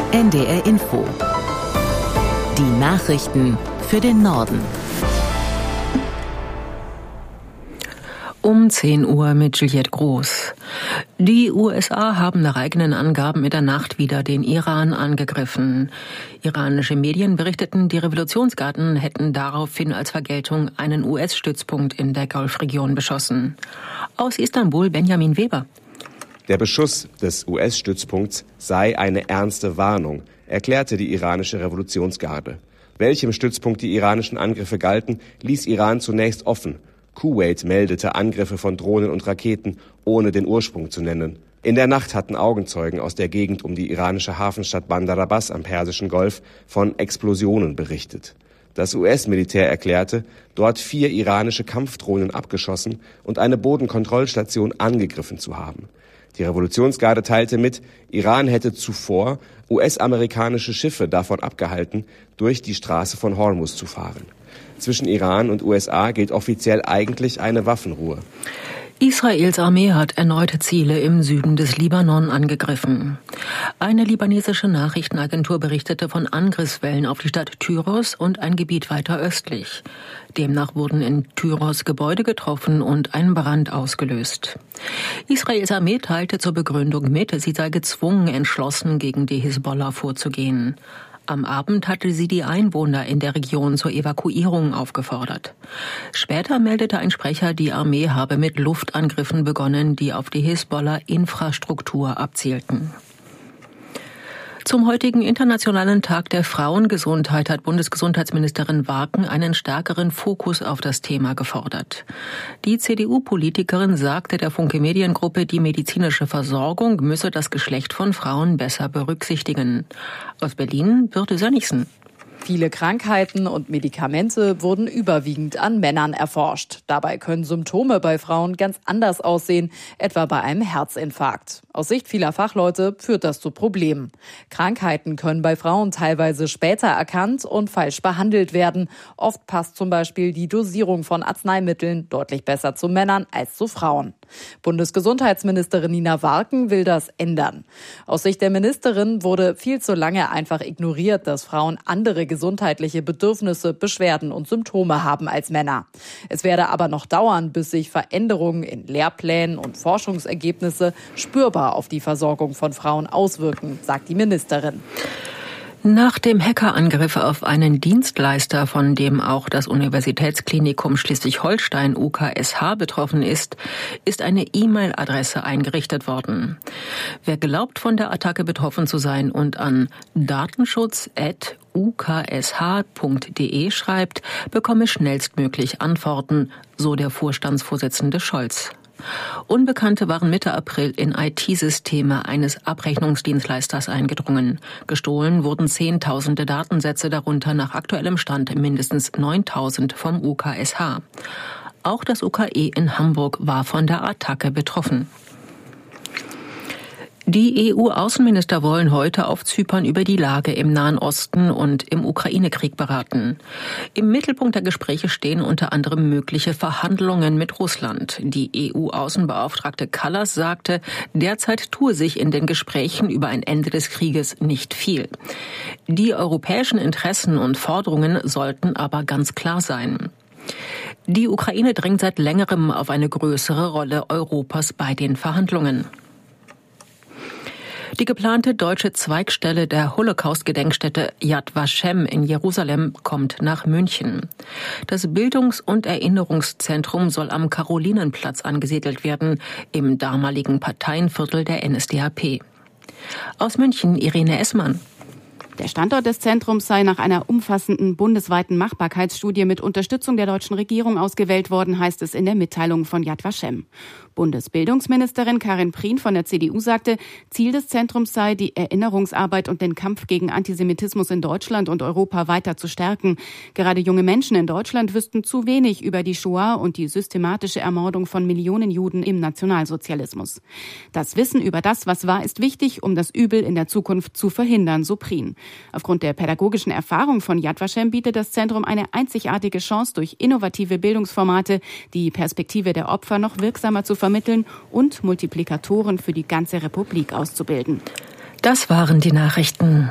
NDR Info. Die Nachrichten für den Norden. Um 10 Uhr mit Juliette Groß. Die USA haben nach eigenen Angaben in der Nacht wieder den Iran angegriffen. Iranische Medien berichteten, die Revolutionsgarden hätten daraufhin als Vergeltung einen US-Stützpunkt in der Golfregion beschossen. Aus Istanbul Benjamin Weber. Der Beschuss des US-Stützpunkts sei eine ernste Warnung, erklärte die iranische Revolutionsgarde. Welchem Stützpunkt die iranischen Angriffe galten, ließ Iran zunächst offen. Kuwait meldete Angriffe von Drohnen und Raketen, ohne den Ursprung zu nennen. In der Nacht hatten Augenzeugen aus der Gegend um die iranische Hafenstadt Bandar Abbas am Persischen Golf von Explosionen berichtet. Das US-Militär erklärte, dort 4 iranische Kampfdrohnen abgeschossen und eine Bodenkontrollstation angegriffen zu haben. Die Revolutionsgarde teilte mit, Iran hätte zuvor US-amerikanische Schiffe davon abgehalten, durch die Straße von Hormuz zu fahren. Zwischen Iran und USA gilt offiziell eigentlich eine Waffenruhe. Israels Armee hat erneute Ziele im Süden des Libanon angegriffen. Eine libanesische Nachrichtenagentur berichtete von Angriffswellen auf die Stadt Tyros und ein Gebiet weiter östlich. Demnach wurden in Tyros Gebäude getroffen und ein Brand ausgelöst. Israels Armee teilte zur Begründung mit, sie sei gezwungen, entschlossen gegen die Hisbollah vorzugehen. Am Abend hatte sie die Einwohner in der Region zur Evakuierung aufgefordert. Später meldete ein Sprecher, die Armee habe mit Luftangriffen begonnen, die auf die Hisbollah-Infrastruktur abzielten. Zum heutigen Internationalen Tag der Frauengesundheit hat Bundesgesundheitsministerin Warken einen stärkeren Fokus auf das Thema gefordert. Die CDU-Politikerin sagte der Funke Mediengruppe, die medizinische Versorgung müsse das Geschlecht von Frauen besser berücksichtigen. Aus Berlin Birte Sönnigsen. Viele Krankheiten und Medikamente wurden überwiegend an Männern erforscht. Dabei können Symptome bei Frauen ganz anders aussehen, etwa bei einem Herzinfarkt. Aus Sicht vieler Fachleute führt das zu Problemen. Krankheiten können bei Frauen teilweise später erkannt und falsch behandelt werden. Oft passt zum Beispiel die Dosierung von Arzneimitteln deutlich besser zu Männern als zu Frauen. Bundesgesundheitsministerin Nina Warken will das ändern. Aus Sicht der Ministerin wurde viel zu lange einfach ignoriert, dass Frauen andere gesundheitliche Bedürfnisse, Beschwerden und Symptome haben als Männer. Es werde aber noch dauern, bis sich Veränderungen in Lehrplänen und Forschungsergebnisse spürbar auf die Versorgung von Frauen auswirken, sagt die Ministerin. Nach dem Hackerangriff auf einen Dienstleister, von dem auch das Universitätsklinikum Schleswig-Holstein UKSH betroffen ist, ist eine E-Mail-Adresse eingerichtet worden. Wer glaubt, von der Attacke betroffen zu sein und an datenschutz@uksh.de schreibt, bekomme schnellstmöglich Antworten, so der Vorstandsvorsitzende Scholz. Unbekannte waren Mitte April in IT-Systeme eines Abrechnungsdienstleisters eingedrungen. Gestohlen wurden Zehntausende Datensätze, darunter nach aktuellem Stand mindestens 9.000 vom UKSH. Auch das UKE in Hamburg war von der Attacke betroffen. Die EU-Außenminister wollen heute auf Zypern über die Lage im Nahen Osten und im Ukraine-Krieg beraten. Im Mittelpunkt der Gespräche stehen unter anderem mögliche Verhandlungen mit Russland. Die EU-Außenbeauftragte Kallas sagte, derzeit tue sich in den Gesprächen über ein Ende des Krieges nicht viel. Die europäischen Interessen und Forderungen sollten aber ganz klar sein. Die Ukraine drängt seit längerem auf eine größere Rolle Europas bei den Verhandlungen. Die geplante deutsche Zweigstelle der Holocaust-Gedenkstätte Yad Vashem in Jerusalem kommt nach München. Das Bildungs- und Erinnerungszentrum soll am Karolinenplatz angesiedelt werden, im damaligen Parteienviertel der NSDAP. Aus München Irene Essmann. Der Standort des Zentrums sei nach einer umfassenden bundesweiten Machbarkeitsstudie mit Unterstützung der deutschen Regierung ausgewählt worden, heißt es in der Mitteilung von Yad Vashem. Bundesbildungsministerin Karin Prien von der CDU sagte, Ziel des Zentrums sei, die Erinnerungsarbeit und den Kampf gegen Antisemitismus in Deutschland und Europa weiter zu stärken. Gerade junge Menschen in Deutschland wüssten zu wenig über die Shoah und die systematische Ermordung von Millionen Juden im Nationalsozialismus. Das Wissen über das, was war, ist wichtig, um das Übel in der Zukunft zu verhindern, so Prien. Aufgrund der pädagogischen Erfahrung von Yad Vashem bietet das Zentrum eine einzigartige Chance, durch innovative Bildungsformate die Perspektive der Opfer noch wirksamer zu vermitteln und Multiplikatoren für die ganze Republik auszubilden. Das waren die Nachrichten.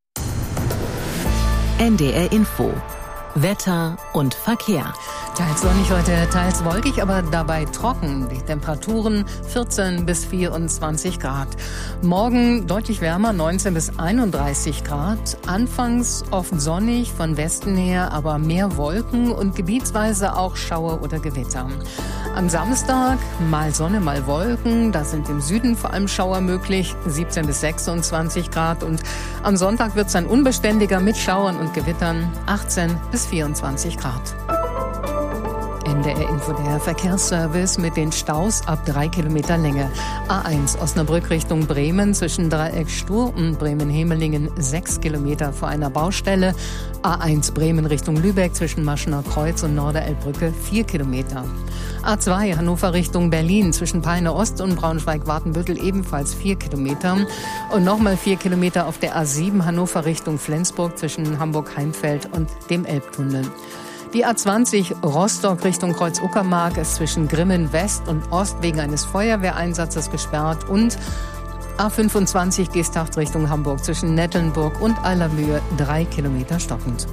NDR Info. Wetter und Verkehr. Teils sonnig heute, teils wolkig, aber dabei trocken. Die Temperaturen 14 bis 24 Grad. Morgen deutlich wärmer, 19 bis 31 Grad. Anfangs oft sonnig, von Westen her aber mehr Wolken und gebietsweise auch Schauer oder Gewitter. Am Samstag mal Sonne, mal Wolken. Da sind im Süden vor allem Schauer möglich, 17 bis 26 Grad. Und am Sonntag wird es dann unbeständiger mit Schauern und Gewittern, 18 bis 24 Grad. NDR Info, der Verkehrsservice mit den Staus ab 3 Kilometer Länge. A1 Osnabrück Richtung Bremen zwischen Dreieck Stur und Bremen-Hemelingen 6 Kilometer vor einer Baustelle. A1 Bremen Richtung Lübeck zwischen Maschener Kreuz und Norderelbbrücke 4 Kilometer. A2 Hannover Richtung Berlin zwischen Peine Ost und Braunschweig-Wartenbüttel ebenfalls 4 Kilometer. Und nochmal 4 Kilometer auf der A7 Hannover Richtung Flensburg zwischen Hamburg-Heimfeld und dem Elbtunnel. Die A20 Rostock Richtung Kreuz-Uckermark ist zwischen Grimmen West und Ost wegen eines Feuerwehreinsatzes gesperrt und A25 Geesthacht Richtung Hamburg zwischen Nettelnburg und Allermühe 3 Kilometer stockend.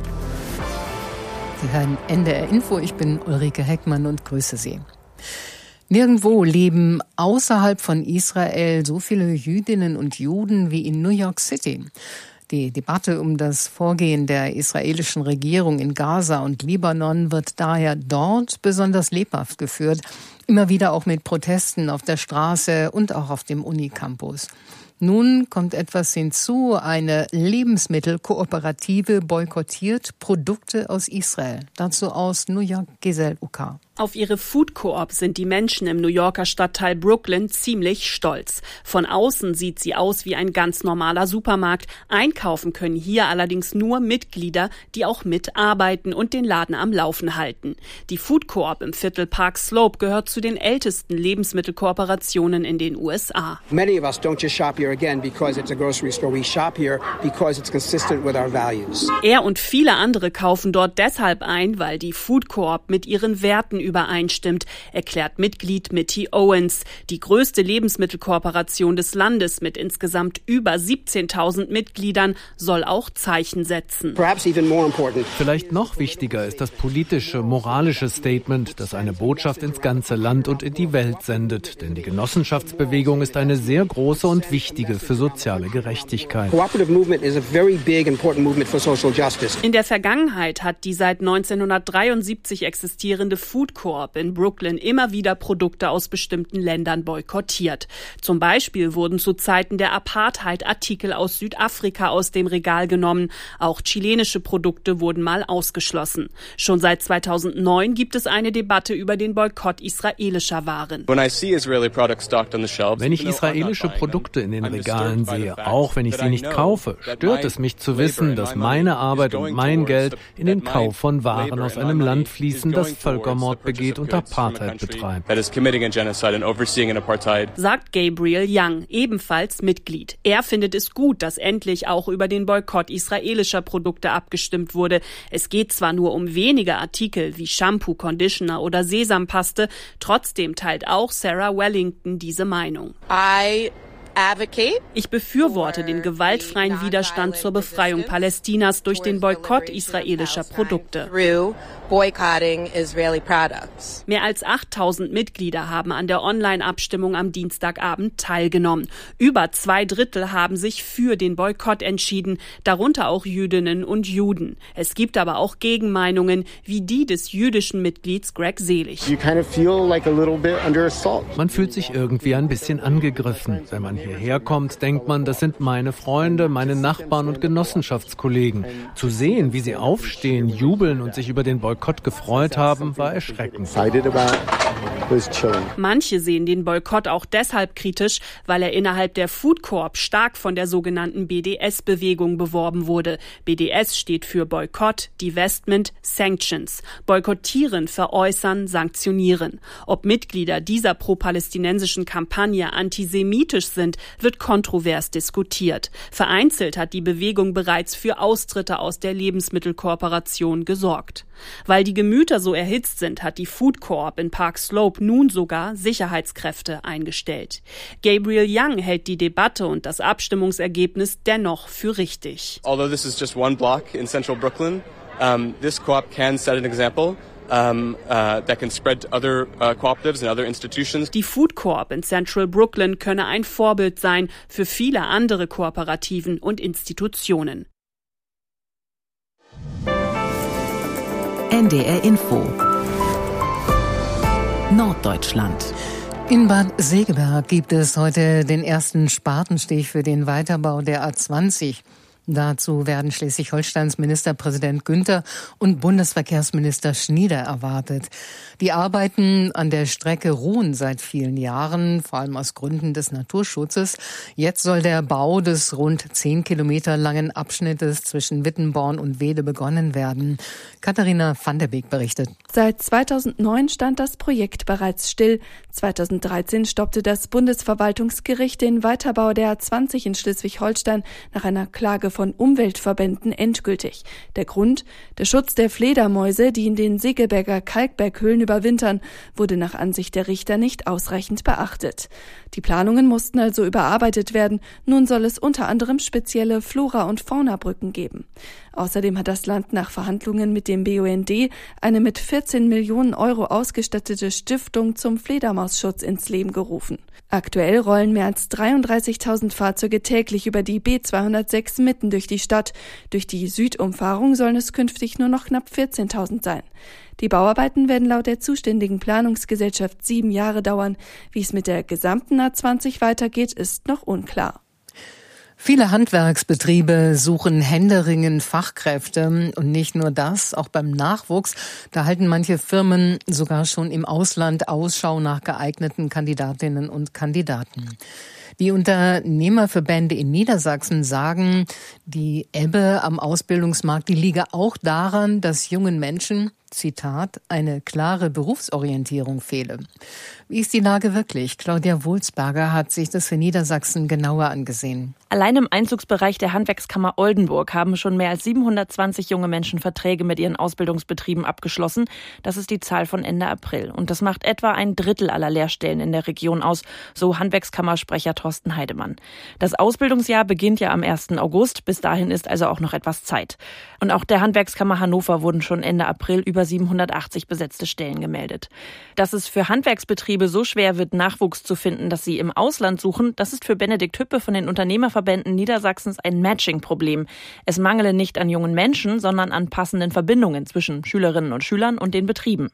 Sie hören NDR Info, ich bin Ulrike Heckmann und grüße Sie. Nirgendwo leben außerhalb von Israel so viele Jüdinnen und Juden wie in New York City. Die Debatte um das Vorgehen der israelischen Regierung in Gaza und Libanon wird daher dort besonders lebhaft geführt, immer wieder auch mit Protesten auf der Straße und auch auf dem Unicampus. Nun kommt etwas hinzu, eine Lebensmittelkooperative boykottiert Produkte aus Israel. Dazu aus New York Giselle Uka. Auf ihre Food Coop sind die Menschen im New Yorker Stadtteil Brooklyn ziemlich stolz. Von außen sieht sie aus wie ein ganz normaler Supermarkt. Einkaufen können hier allerdings nur Mitglieder, die auch mitarbeiten und den Laden am Laufen halten. Die Food Coop im Viertel Park Slope gehört zu den ältesten Lebensmittelkooperationen in den USA. Many of us don't just shop here again because it's a grocery store. We shop here because it's consistent with our values. Er und viele andere kaufen dort deshalb ein, weil die Food Coop mit ihren Werten übereinstimmt, erklärt Mitglied Mitty Owens. Die größte Lebensmittelkooperation des Landes mit insgesamt über 17.000 Mitgliedern soll auch Zeichen setzen. Vielleicht noch wichtiger ist das politische, moralische Statement, das eine Botschaft ins ganze Land und in die Welt sendet. Denn die Genossenschaftsbewegung ist eine sehr große und wichtige für soziale Gerechtigkeit. In der Vergangenheit hat die seit 1973 existierende Food Coop in Brooklyn immer wieder Produkte aus bestimmten Ländern boykottiert. Zum Beispiel wurden zu Zeiten der Apartheid Artikel aus Südafrika aus dem Regal genommen. Auch chilenische Produkte wurden mal ausgeschlossen. Schon seit 2009 gibt es eine Debatte über den Boykott israelischer Waren. Wenn ich israelische Produkte in den Regalen sehe, auch wenn ich sie nicht kaufe, stört es mich zu wissen, dass meine Arbeit und mein Geld in den Kauf von Waren aus einem Land fließen, das Völkermord begeht und Apartheid betreibt. Sagt Gabriel Young, ebenfalls Mitglied. Er findet es gut, dass endlich auch über den Boykott israelischer Produkte abgestimmt wurde. Es geht zwar nur um wenige Artikel wie Shampoo, Conditioner oder Sesampaste, trotzdem teilt auch Sarah Wellington diese Meinung. Ich befürworte den gewaltfreien Widerstand zur Befreiung Palästinas durch den Boykott israelischer Produkte. Mehr als 8.000 Mitglieder haben an der Online-Abstimmung am Dienstagabend teilgenommen. Über 2/3 haben sich für den Boykott entschieden, darunter auch Jüdinnen und Juden. Es gibt aber auch Gegenmeinungen, wie die des jüdischen Mitglieds Greg Selig. Man fühlt sich irgendwie ein bisschen angegriffen. Wenn man hierher kommt, denkt man, das sind meine Freunde, meine Nachbarn und Genossenschaftskollegen. Zu sehen, wie sie aufstehen, jubeln und sich über den Boykott gefreut haben, war erschreckend. Manche sehen den Boykott auch deshalb kritisch, weil er innerhalb der Food Coop stark von der sogenannten BDS-Bewegung beworben wurde. BDS steht für Boykott, Divestment, Sanctions. Boykottieren, veräußern, sanktionieren. Ob Mitglieder dieser pro-palästinensischen Kampagne antisemitisch sind, wird kontrovers diskutiert. Vereinzelt hat die Bewegung bereits für Austritte aus der Lebensmittelkooperation gesorgt. Weil die Gemüter so erhitzt sind, hat die Food Coop in Park Slope auch nun sogar Sicherheitskräfte eingestellt. Gabriel Young hält die Debatte und das Abstimmungsergebnis dennoch für richtig. Although this is just one block in central Brooklyn, this co-op can set an example. That can spread other cooperatives and other institutions. Die Food Coop in Central Brooklyn könne ein Vorbild sein für viele andere Kooperativen und Institutionen. NDR Info Norddeutschland. In Bad Segeberg gibt es heute den ersten Spatenstich für den Weiterbau der A20. Dazu werden Schleswig-Holsteins Ministerpräsident Günther und Bundesverkehrsminister Schnieder erwartet. Die Arbeiten an der Strecke ruhen seit vielen Jahren, vor allem aus Gründen des Naturschutzes. Jetzt soll der Bau des rund 10 Kilometer langen Abschnittes zwischen Wittenborn und Wehle begonnen werden. Katharina van der Beek berichtet. Seit 2009 stand das Projekt bereits still. 2013 stoppte das Bundesverwaltungsgericht den Weiterbau der A20 in Schleswig-Holstein nach einer Klage von Umweltverbänden endgültig. Der Grund? Der Schutz der Fledermäuse, die in den Segeberger Kalkberghöhlen überwintern, wurde nach Ansicht der Richter nicht ausreichend beachtet. Die Planungen mussten also überarbeitet werden. Nun soll es unter anderem spezielle Flora- und Faunabrücken geben. Außerdem hat das Land nach Verhandlungen mit dem BUND eine mit 14 Millionen Euro ausgestattete Stiftung zum Fledermausschutz ins Leben gerufen. Aktuell rollen mehr als 33.000 Fahrzeuge täglich über die B206 mitten durch die Stadt. Durch die Südumfahrung sollen es künftig nur noch knapp 14.000 sein. Die Bauarbeiten werden laut der zuständigen Planungsgesellschaft 7 Jahre dauern. Wie es mit der gesamten A20 weitergeht, ist noch unklar. Viele Handwerksbetriebe suchen händeringend Fachkräfte und nicht nur das, auch beim Nachwuchs. Da halten manche Firmen sogar schon im Ausland Ausschau nach geeigneten Kandidatinnen und Kandidaten. Die Unternehmerverbände in Niedersachsen sagen, die Ebbe am Ausbildungsmarkt, die liege auch daran, dass jungen Menschen, Zitat, eine klare Berufsorientierung fehle. Wie ist die Lage wirklich? Claudia Wulsberger hat sich das für Niedersachsen genauer angesehen. Allein im Einzugsbereich der Handwerkskammer Oldenburg haben schon mehr als 720 junge Menschen Verträge mit ihren Ausbildungsbetrieben abgeschlossen. Das ist die Zahl von Ende April. Und das macht etwa 1/3 aller Lehrstellen in der Region aus, so Handwerkskammersprecher Thorsten Heidemann. Das Ausbildungsjahr beginnt ja am 1. August. Bis dahin ist also auch noch etwas Zeit. Und auch der Handwerkskammer Hannover wurden schon Ende April über 780 besetzte Stellen gemeldet. Dass es für Handwerksbetriebe so schwer wird, Nachwuchs zu finden, dass sie im Ausland suchen, das ist für Benedikt Hüppe von den Unternehmerverbänden Niedersachsens ein Matching-Problem. Es mangele nicht an jungen Menschen, sondern an passenden Verbindungen zwischen Schülerinnen und Schülern und den Betrieben.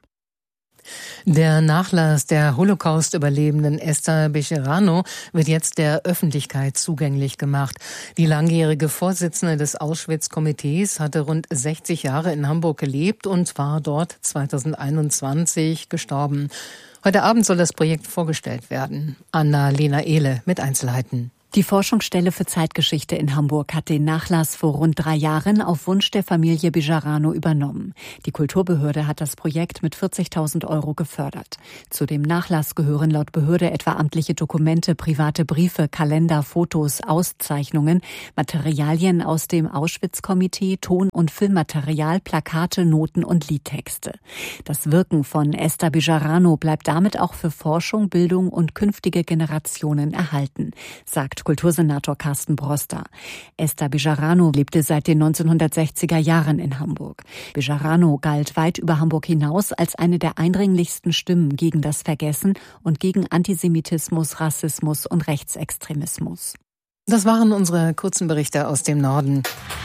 Der Nachlass der Holocaust-Überlebenden Esther Becherano wird jetzt der Öffentlichkeit zugänglich gemacht. Die langjährige Vorsitzende des Auschwitz-Komitees hatte rund 60 Jahre in Hamburg gelebt und war dort 2021 gestorben. Heute Abend soll das Projekt vorgestellt werden. Anna-Lena Ehle mit Einzelheiten. Die Forschungsstelle für Zeitgeschichte in Hamburg hat den Nachlass vor rund 3 Jahren auf Wunsch der Familie Bejarano übernommen. Die Kulturbehörde hat das Projekt mit 40.000 € gefördert. Zu dem Nachlass gehören laut Behörde etwa amtliche Dokumente, private Briefe, Kalender, Fotos, Auszeichnungen, Materialien aus dem Auschwitz-Komitee, Ton- und Filmmaterial, Plakate, Noten und Liedtexte. Das Wirken von Esther Bejarano bleibt damit auch für Forschung, Bildung und künftige Generationen erhalten, sagt Kultursenator Carsten Broster. Esther Bejarano lebte seit den 1960er Jahren in Hamburg. Bejarano galt weit über Hamburg hinaus als eine der eindringlichsten Stimmen gegen das Vergessen und gegen Antisemitismus, Rassismus und Rechtsextremismus. Das waren unsere kurzen Berichte aus dem Norden.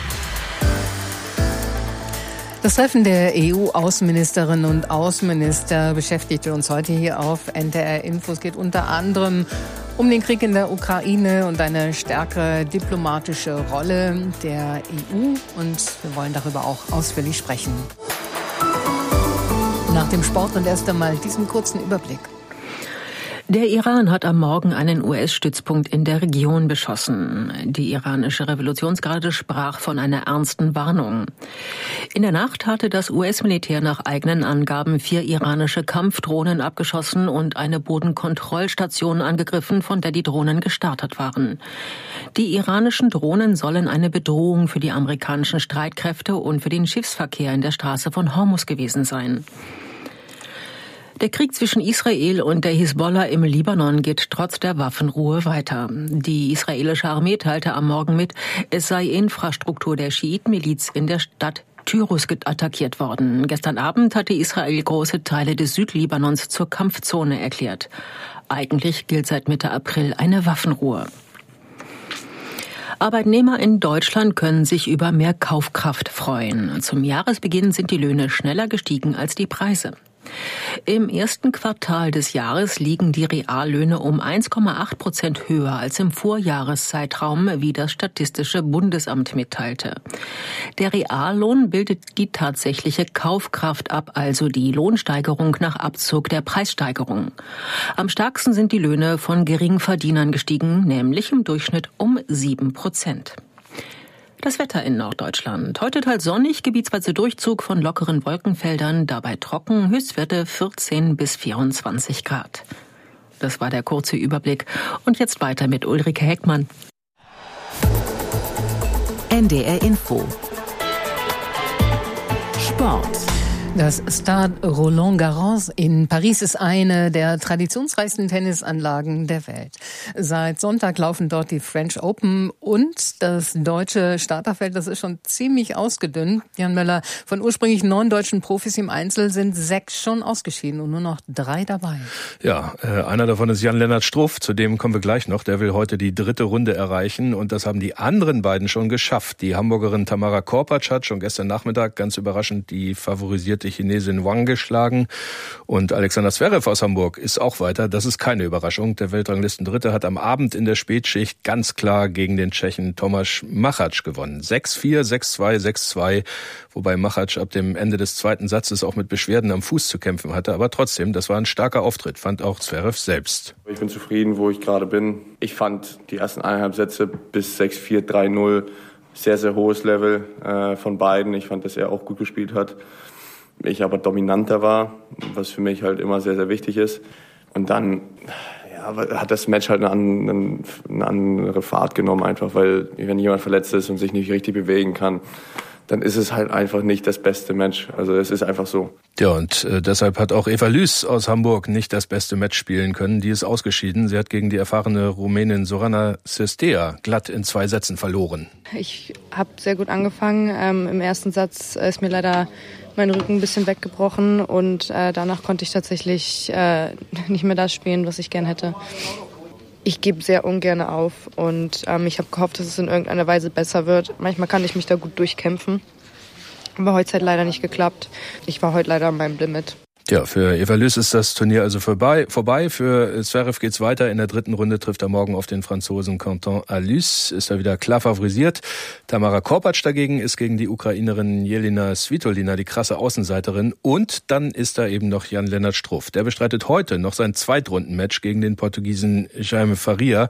Das Treffen der EU-Außenministerinnen und Außenminister beschäftigte uns heute hier auf NDR Info. Es geht unter anderem um den Krieg in der Ukraine und eine stärkere diplomatische Rolle der EU. Und wir wollen darüber auch ausführlich sprechen. Nach dem Sport und erst einmal diesen kurzen Überblick. Der Iran hat am Morgen einen US-Stützpunkt in der Region beschossen. Die iranische Revolutionsgarde sprach von einer ernsten Warnung. In der Nacht hatte das US-Militär nach eigenen Angaben 4 iranische Kampfdrohnen abgeschossen und eine Bodenkontrollstation angegriffen, von der die Drohnen gestartet waren. Die iranischen Drohnen sollen eine Bedrohung für die amerikanischen Streitkräfte und für den Schiffsverkehr in der Straße von Hormuz gewesen sein. Der Krieg zwischen Israel und der Hisbollah im Libanon geht trotz der Waffenruhe weiter. Die israelische Armee teilte am Morgen mit, es sei Infrastruktur der Schiitenmiliz in der Stadt Tyros attackiert worden. Gestern Abend hatte Israel große Teile des Südlibanons zur Kampfzone erklärt. Eigentlich gilt seit Mitte April eine Waffenruhe. Arbeitnehmer in Deutschland können sich über mehr Kaufkraft freuen. Zum Jahresbeginn sind die Löhne schneller gestiegen als die Preise. Im ersten Quartal des Jahres liegen die Reallöhne um 1,8% höher als im Vorjahreszeitraum, wie das Statistische Bundesamt mitteilte. Der Reallohn bildet die tatsächliche Kaufkraft ab, also die Lohnsteigerung nach Abzug der Preissteigerung. Am stärksten sind die Löhne von Geringverdienern gestiegen, nämlich im Durchschnitt um 7%. Das Wetter in Norddeutschland. Heute teils sonnig, gebietsweise Durchzug von lockeren Wolkenfeldern, dabei trocken, Höchstwerte 14 bis 24 Grad. Das war der kurze Überblick. Und jetzt weiter mit Ulrike Heckmann. NDR Info. Sport. Das Stade Roland-Garros in Paris ist eine der traditionsreichsten Tennisanlagen der Welt. Seit Sonntag laufen dort die French Open und das deutsche Starterfeld, das ist schon ziemlich ausgedünnt. Jan Möller, von ursprünglich 9 deutschen Profis im Einzel sind 6 schon ausgeschieden und nur noch 3 dabei. Ja, einer davon ist Jan-Lennart Struff, zu dem kommen wir gleich noch. Der will heute die 3. Runde erreichen und das haben die anderen beiden schon geschafft. Die Hamburgerin Tamara Korpatsch hat schon gestern Nachmittag ganz überraschend die favorisierte Chinesin Wang geschlagen und Alexander Zverev aus Hamburg ist auch weiter. Das ist keine Überraschung. Der Weltranglisten-Dritte hat am Abend in der Spätschicht ganz klar gegen den Tschechen Tomáš Machač gewonnen. 6-4, 6-2, 6-2, wobei Machač ab dem Ende des zweiten Satzes auch mit Beschwerden am Fuß zu kämpfen hatte. Aber trotzdem, das war ein starker Auftritt, fand auch Zverev selbst. Ich bin zufrieden, wo ich gerade bin. Ich fand die ersten 1,5 Sätze bis 6-4, 3-0 sehr, sehr hohes Level von beiden. Ich fand, dass er auch gut gespielt hat. Ich aber dominanter war, was für mich halt immer sehr, sehr wichtig ist. Und dann hat das Match halt eine andere Fahrt genommen einfach, weil wenn jemand verletzt ist und sich nicht richtig bewegen kann, dann ist es halt einfach nicht das beste Match. Also es ist einfach so. Ja, und deshalb hat auch Eva Lüß aus Hamburg nicht das beste Match spielen können. Die ist ausgeschieden. Sie hat gegen die erfahrene Rumänin Sorana Cîrstea glatt in 2 Sätzen verloren. Ich habe sehr gut angefangen. Im ersten Satz ist mir leider mein Rücken ein bisschen weggebrochen und danach konnte ich tatsächlich nicht mehr das spielen, was ich gern hätte. Ich gebe sehr ungern auf und ich habe gehofft, dass es in irgendeiner Weise besser wird. Manchmal kann ich mich da gut durchkämpfen, aber heute hat leider nicht geklappt. Ich war heute leider an meinem Limit. Ja, für Eva Lüß ist das Turnier also vorbei. Für Zverev geht's weiter. In der 3. Runde trifft er morgen auf den Franzosen Quentin Halys. Ist er wieder klar favorisiert. Tamara Korpatsch dagegen ist gegen die Ukrainerin Jelena Svitolina die krasse Außenseiterin. Und dann ist da eben noch Jan-Lennart Struff. Der bestreitet heute noch sein Zweitrunden-Match gegen den Portugiesen Jaime Faria.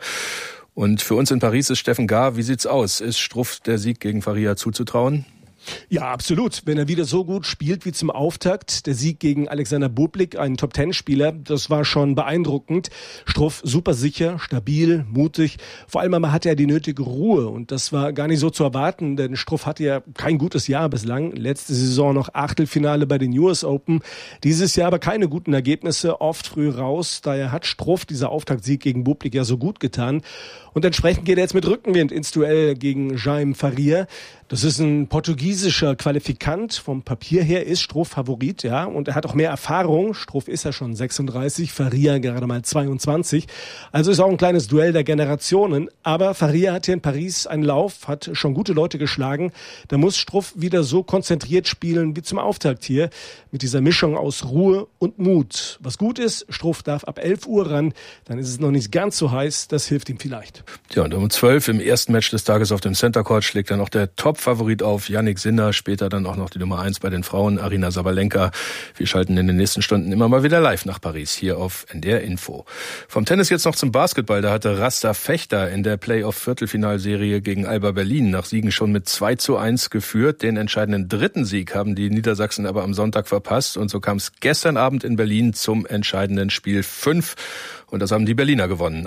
Und für uns in Paris ist Steffen Gar. Wie sieht's aus? Ist Struff der Sieg gegen Faria zuzutrauen? Ja, absolut. Wenn er wieder so gut spielt wie zum Auftakt, der Sieg gegen Alexander Bublik, einen Top-10-Spieler, das war schon beeindruckend. Struff super sicher, stabil, mutig. Vor allem aber hatte er die nötige Ruhe und das war gar nicht so zu erwarten, denn Struff hatte ja kein gutes Jahr bislang. Letzte Saison noch Achtelfinale bei den US Open. Dieses Jahr aber keine guten Ergebnisse, oft früh raus. Daher hat Struff dieser Auftaktsieg gegen Bublik ja so gut getan. Und entsprechend geht er jetzt mit Rückenwind ins Duell gegen Jaime Faria. Das ist ein portugiesischer Qualifikant. Vom Papier her ist Struff Favorit, ja. Und er hat auch mehr Erfahrung. Struff ist ja schon 36, Faria gerade mal 22. Also ist auch ein kleines Duell der Generationen. Aber Faria hat hier in Paris einen Lauf, hat schon gute Leute geschlagen. Da muss Struff wieder so konzentriert spielen wie zum Auftakt hier. Mit dieser Mischung aus Ruhe und Mut. Was gut ist, Struff darf ab 11 Uhr ran. Dann ist es noch nicht ganz so heiß. Das hilft ihm vielleicht. Ja, und um 12 im ersten Match des Tages auf dem Center Court schlägt dann auch der Top-Favorit auf, Jannik Sinner, später dann auch noch die Nummer 1 bei den Frauen, Aryna Sabalenka. Wir schalten in den nächsten Stunden immer mal wieder live nach Paris, hier auf NDR Info. Vom Tennis jetzt noch zum Basketball, da hatte Rasta Fechter in der Playoff-Viertelfinalserie gegen Alba Berlin nach Siegen schon mit 2:1 geführt. Den entscheidenden 3. Sieg haben die Niedersachsen aber am Sonntag verpasst und so kam es gestern Abend in Berlin zum entscheidenden Spiel 5. Und das haben die Berliner gewonnen.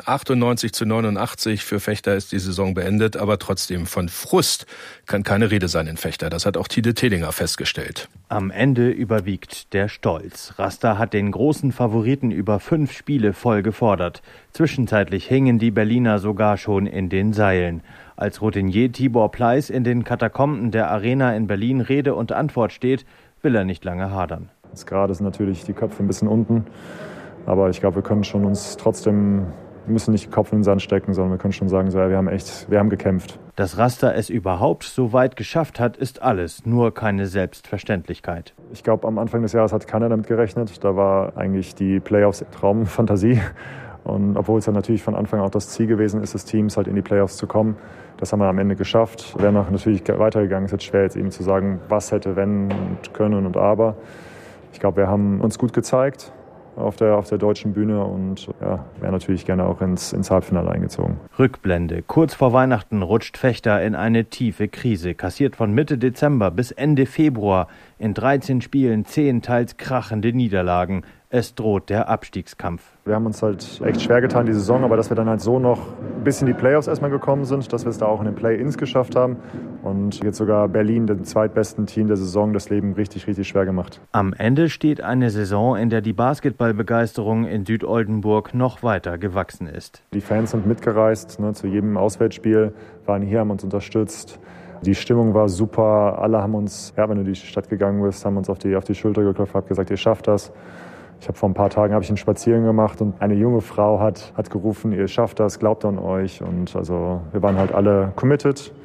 98:89. Für Fechter ist die Saison beendet, aber trotzdem von Frust kann keine Rede sein in Fechter. Schiedsrichter. Das hat auch Tide Telinger festgestellt. Am Ende überwiegt der Stolz. Rasta hat den großen Favoriten über 5 Spiele voll gefordert. Zwischenzeitlich hingen die Berliner sogar schon in den Seilen. Als Routinier Tibor Pleiss in den Katakomben der Arena in Berlin Rede und Antwort steht, will er nicht lange hadern. Jetzt gerade sind natürlich die Köpfe ein bisschen unten, aber ich glaube, wir können schon uns trotzdem, wir müssen nicht den Kopf in den Sand stecken, sondern wir können schon sagen, so, ja, wir haben gekämpft. Dass Rasta es überhaupt so weit geschafft hat, ist alles, nur keine Selbstverständlichkeit. Ich glaube, am Anfang des Jahres hat keiner damit gerechnet. Da war eigentlich die Playoffs Traumfantasie. Und obwohl es ja natürlich von Anfang an auch das Ziel gewesen ist, des Teams halt in die Playoffs zu kommen, das haben wir am Ende geschafft. Wäre noch natürlich weitergegangen, ist jetzt schwer jetzt eben zu sagen, was hätte, wenn und können und aber. Ich glaube, wir haben uns gut gezeigt auf der deutschen Bühne und ja, wäre natürlich gerne auch ins Halbfinale eingezogen. Rückblende. Kurz vor Weihnachten rutscht Fechter in eine tiefe Krise, kassiert von Mitte Dezember bis Ende Februar in 13 Spielen 10 teils krachende Niederlagen. Es droht der Abstiegskampf. Wir haben uns halt echt schwer getan, die Saison, aber dass wir dann halt so noch bis in die Playoffs erstmal gekommen sind, dass wir es da auch in den Play-Ins geschafft haben und jetzt sogar Berlin, dem zweitbesten Team der Saison, das Leben richtig, richtig schwer gemacht. Am Ende steht eine Saison, in der die Basketballbegeisterung in Südoldenburg noch weiter gewachsen ist. Die Fans sind mitgereist, zu jedem Auswärtsspiel, waren hier, haben uns unterstützt. Die Stimmung war super, alle haben uns, wenn du in die Stadt gegangen bist, haben uns auf die Schulter geklopft, haben gesagt, ihr schafft das. Ich habe vor ein paar Tagen einen Spaziergang gemacht und eine junge Frau hat gerufen, ihr schafft das, glaubt an euch. Und also wir waren halt alle committed.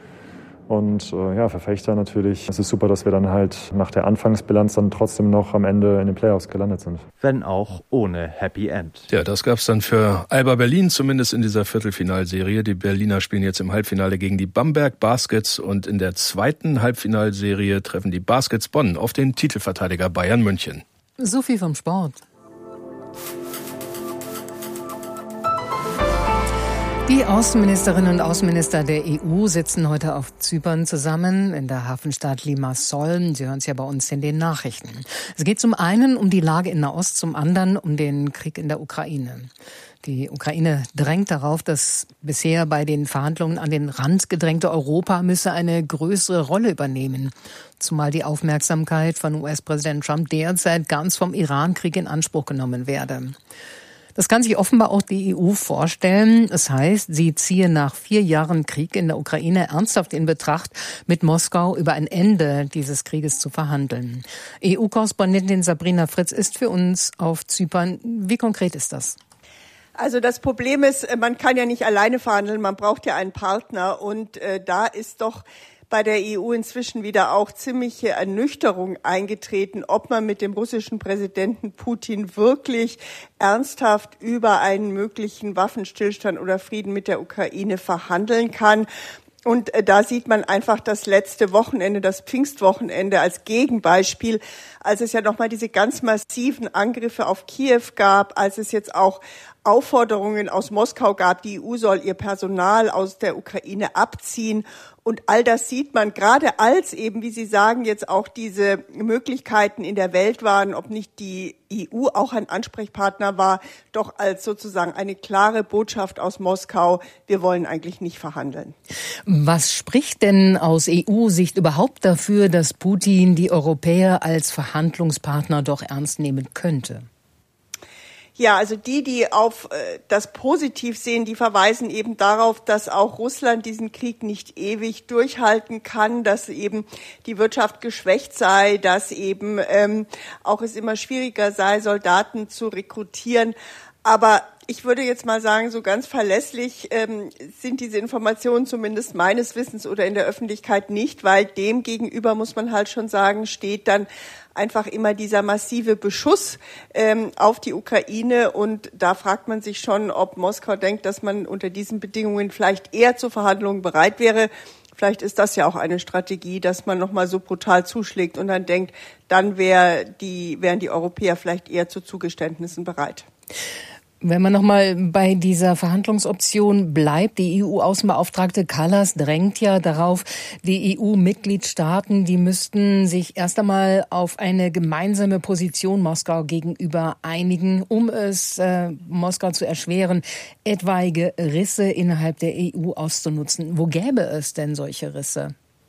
Und für Fechter natürlich. Es ist super, dass wir dann halt nach der Anfangsbilanz dann trotzdem noch am Ende in den Playoffs gelandet sind. Wenn auch ohne Happy End. Ja, das gab's dann für Alba Berlin, zumindest in dieser Viertelfinalserie. Die Berliner spielen jetzt im Halbfinale gegen die Bamberg Baskets und in der zweiten Halbfinalserie treffen die Baskets Bonn auf den Titelverteidiger Bayern München. So viel vom Sport. Die Außenministerinnen und Außenminister der EU sitzen heute auf Zypern zusammen in der Hafenstadt Limassol. Sie hören es ja bei uns in den Nachrichten. Es geht zum einen um die Lage in Nahost, zum anderen um den Krieg in der Ukraine. Die Ukraine drängt darauf, dass bisher bei den Verhandlungen an den Rand gedrängte Europa müsse eine größere Rolle übernehmen. Zumal die Aufmerksamkeit von US-Präsident Trump derzeit ganz vom Iran-Krieg in Anspruch genommen werde. Das kann sich offenbar auch die EU vorstellen. Das heißt, sie ziehe nach 4 Jahren Krieg in der Ukraine ernsthaft in Betracht, mit Moskau über ein Ende dieses Krieges zu verhandeln. EU-Korrespondentin Sabrina Fritz ist für uns auf Zypern. Wie konkret ist das? Also das Problem ist, man kann ja nicht alleine verhandeln, man braucht ja einen Partner. Und da ist doch bei der EU inzwischen wieder auch ziemliche Ernüchterung eingetreten, ob man mit dem russischen Präsidenten Putin wirklich ernsthaft über einen möglichen Waffenstillstand oder Frieden mit der Ukraine verhandeln kann. Und da sieht man einfach das letzte Wochenende, das Pfingstwochenende als Gegenbeispiel, als es ja nochmal diese ganz massiven Angriffe auf Kiew gab, als es jetzt auch Aufforderungen aus Moskau gab, die EU soll ihr Personal aus der Ukraine abziehen. Und all das sieht man, gerade als eben, wie Sie sagen, jetzt auch diese Möglichkeiten in der Welt waren, ob nicht die EU auch ein Ansprechpartner war, doch als sozusagen eine klare Botschaft aus Moskau, wir wollen eigentlich nicht verhandeln. Was spricht denn aus EU-Sicht überhaupt dafür, dass Putin die Europäer als Verhandlungspartner doch ernst nehmen könnte? Ja, also die auf das positiv sehen, die verweisen eben darauf, dass auch Russland diesen Krieg nicht ewig durchhalten kann, dass eben die Wirtschaft geschwächt sei, dass eben auch es immer schwieriger sei, Soldaten zu rekrutieren. Aber ich würde jetzt mal sagen, so ganz verlässlich sind diese Informationen zumindest meines Wissens oder in der Öffentlichkeit nicht, weil dem gegenüber, muss man halt schon sagen, steht dann einfach immer dieser massive Beschuss auf die Ukraine. Und da fragt man sich schon, ob Moskau denkt, dass man unter diesen Bedingungen vielleicht eher zu Verhandlungen bereit wäre. Vielleicht ist das ja auch eine Strategie, dass man nochmal so brutal zuschlägt und dann denkt, dann wären die Europäer vielleicht eher zu Zugeständnissen bereit. Wenn man nochmal bei dieser Verhandlungsoption bleibt, die EU-Außenbeauftragte Kallas drängt ja darauf, die EU-Mitgliedstaaten, die müssten sich erst einmal auf eine gemeinsame Position Moskau gegenüber einigen, um es Moskau zu erschweren, etwaige Risse innerhalb der EU auszunutzen. Wo gäbe es denn solche Risse?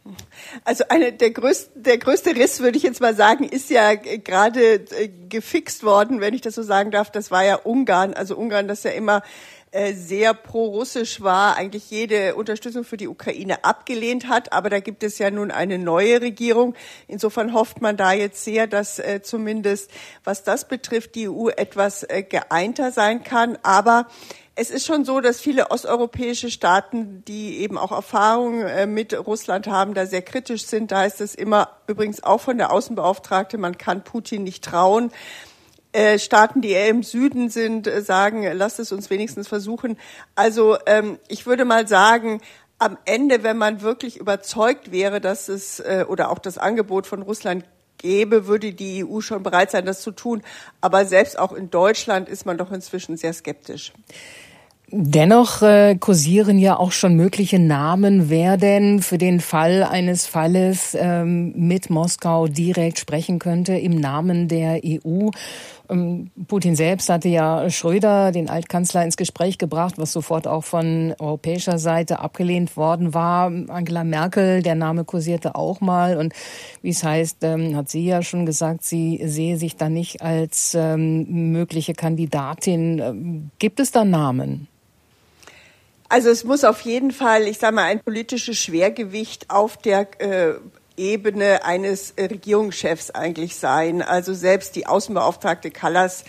Also der größte Riss, würde ich jetzt mal sagen, ist ja gerade gefixt worden, wenn ich das so sagen darf. Das war ja Ungarn. Also Ungarn, das ja immer sehr pro-russisch war, eigentlich jede Unterstützung für die Ukraine abgelehnt hat. Aber da gibt es ja nun eine neue Regierung. Insofern hofft man da jetzt sehr, dass zumindest, was das betrifft, die EU etwas geeinter sein kann. Aber es ist schon so, dass viele osteuropäische Staaten, die eben auch Erfahrungen mit Russland haben, da sehr kritisch sind. Da heißt es immer, übrigens auch von der Außenbeauftragte, man kann Putin nicht trauen. Staaten, die eher im Süden sind, sagen, lasst es uns wenigstens versuchen. Also ich würde mal sagen, am Ende, wenn man wirklich überzeugt wäre, dass es oder auch das Angebot von Russland gäbe, würde die EU schon bereit sein, das zu tun. Aber selbst auch in Deutschland ist man doch inzwischen sehr skeptisch. Dennoch kursieren ja auch schon mögliche Namen, wer denn für den Fall eines Falles mit Moskau direkt sprechen könnte im Namen der EU. Putin selbst hatte ja Schröder, den Altkanzler, ins Gespräch gebracht, was sofort auch von europäischer Seite abgelehnt worden war. Angela Merkel, der Name kursierte auch mal. Und wie es heißt, hat sie ja schon gesagt, sie sehe sich da nicht als mögliche Kandidatin. Gibt es da Namen? Also es muss auf jeden Fall, ich sage mal, ein politisches Schwergewicht auf der Ebene eines Regierungschefs eigentlich sein. Also selbst die Außenbeauftragte Kallas,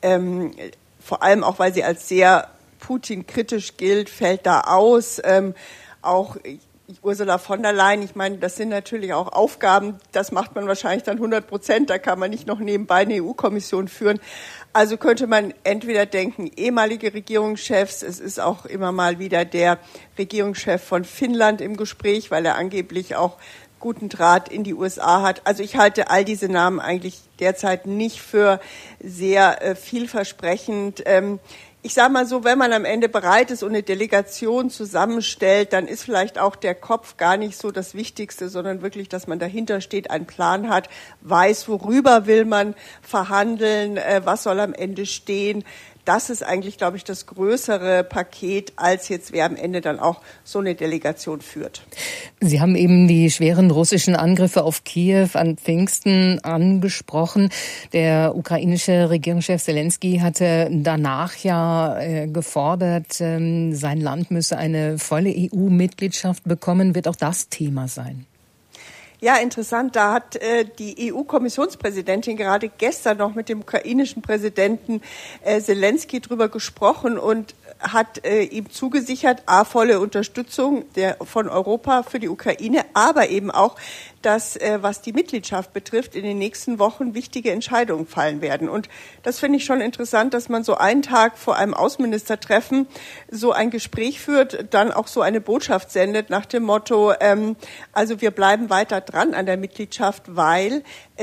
vor allem auch, weil sie als sehr Putin-kritisch gilt, fällt da aus. Auch Ursula von der Leyen, ich meine, das sind natürlich auch Aufgaben, das macht man wahrscheinlich dann 100%, da kann man nicht noch nebenbei eine EU-Kommission führen. Also könnte man entweder denken, ehemalige Regierungschefs, es ist auch immer mal wieder der Regierungschef von Finnland im Gespräch, weil er angeblich auch guten Draht in die USA hat. Also ich halte all diese Namen eigentlich derzeit nicht für sehr vielversprechend. Ich sage mal so, wenn man am Ende bereit ist und eine Delegation zusammenstellt, dann ist vielleicht auch der Kopf gar nicht so das Wichtigste, sondern wirklich, dass man dahinter steht, einen Plan hat, weiß, worüber will man verhandeln, was soll am Ende stehen. Das ist eigentlich, glaube ich, das größere Paket, als jetzt wer am Ende dann auch so eine Delegation führt. Sie haben eben die schweren russischen Angriffe auf Kiew an Pfingsten angesprochen. Der ukrainische Regierungschef Selenskyj hatte danach ja gefordert, sein Land müsse eine volle EU-Mitgliedschaft bekommen. Wird auch das Thema sein? Ja, interessant. Da hat die EU-Kommissionspräsidentin gerade gestern noch mit dem ukrainischen Präsidenten Selenskyj drüber gesprochen und hat ihm zugesichert, volle Unterstützung von Europa für die Ukraine, aber eben auch, dass, was die Mitgliedschaft betrifft, in den nächsten Wochen wichtige Entscheidungen fallen werden. Und das finde ich schon interessant, dass man so einen Tag vor einem Außenministertreffen so ein Gespräch führt, dann auch so eine Botschaft sendet nach dem Motto, also wir bleiben weiter dran an der Mitgliedschaft, weil